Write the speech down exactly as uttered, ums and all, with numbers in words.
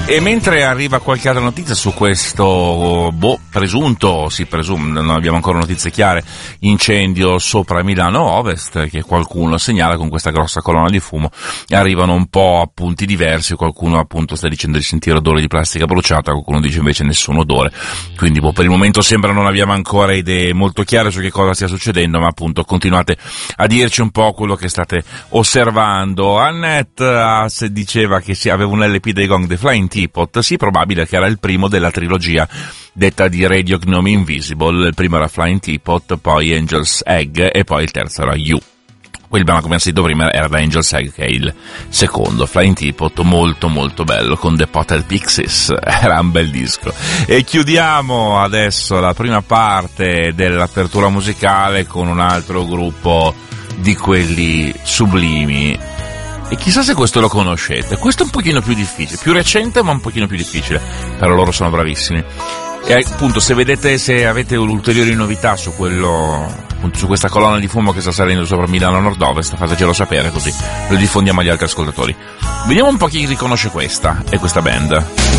E mentre arriva qualche altra notizia su questo, boh, presunto, si presume, non abbiamo ancora notizie chiare, incendio sopra Milano Ovest, che qualcuno segnala con questa grossa colonna di fumo, e arrivano un po' a punti diversi, qualcuno appunto sta dicendo di sentire odore di plastica bruciata, qualcuno dice invece nessun odore, quindi boh, per il momento sembra non abbiamo ancora idee molto chiare su che cosa stia succedendo, ma appunto continuate a dirci un po' quello che state osservando. Annette uh, diceva che si aveva un L P dei Gong, The Flying Teapot, sì, probabile che era il primo della trilogia detta di Radio Gnome Invisible. Il primo era Flying Teapot, poi Angel's Egg e poi il terzo era You. Quel brano, come abbiamo sentito prima, era da Angel's Egg, che è il secondo. Flying Teapot, molto molto bello, con The Potted Pixies, era un bel disco. E chiudiamo adesso la prima parte dell'apertura musicale con un altro gruppo di quelli sublimi. E chissà se questo lo conoscete. Questo è un pochino più difficile, più recente ma un pochino più difficile, però loro sono bravissimi. E appunto, se vedete, se avete ulteriori novità su quello, appunto, su questa colonna di fumo che sta salendo sopra Milano Nord-Ovest, fatecelo sapere, così lo diffondiamo agli altri ascoltatori. Vediamo un po' chi riconosce questa e questa band.